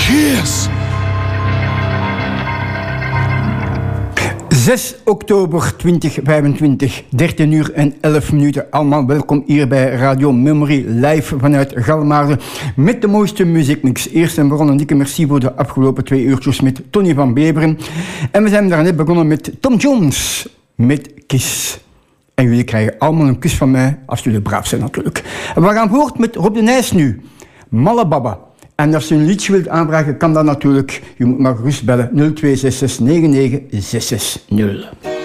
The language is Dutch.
Cheers! 6 oktober 2025, 13 uur en 11 minuten. Allemaal welkom hier bij Radio Memory, live vanuit Galmaarden. Met de mooiste muziekmix. Eerst en vooral een dikke merci voor de afgelopen 2 uurtjes met Tony van Beveren. En we zijn daarnet begonnen met Tom Jones, met Kiss. En jullie krijgen allemaal een kus van mij, als jullie braaf zijn natuurlijk. En we gaan voort met Rob de Nijs nu. Malle Baba. En als je een liedje wilt aanvragen, kan dat natuurlijk. Je moet maar gerust bellen 0266 99 660.